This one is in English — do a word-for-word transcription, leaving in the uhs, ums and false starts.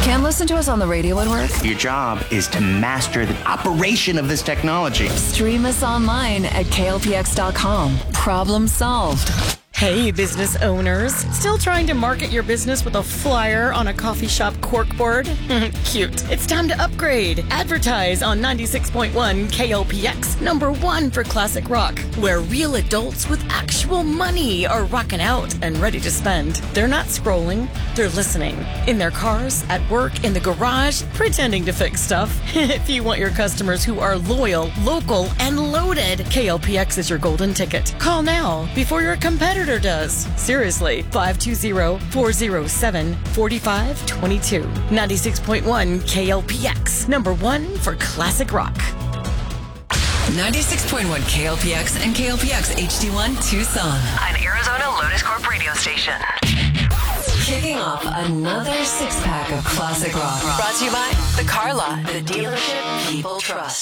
Can't listen to us on the radio at work? Your job is to master the operation of this technology. Stream us online at K L P X dot com. Problem solved. Hey, business owners. Still trying to market your business with a flyer on a coffee shop corkboard? Cute. It's time to upgrade. Advertise on ninety-six point one K L P X, number one for classic rock, where real adults with actual money are rocking out and ready to spend. They're not scrolling, they're listening. In their cars, at work, in the garage, pretending to fix stuff. If you want your customers who are loyal, local, and loaded, K L P X is your golden ticket. Call now before your competitor does. Seriously, five two zero, four zero seven, four five two two. ninety-six point one K L P X, number one for classic rock. ninety-six point one K L P X and K L P X H D one Tucson. An Arizona Lotus Corp radio station. Kicking off another six-pack of classic rock. Brought to you by The Car Lot, the dealership people trust.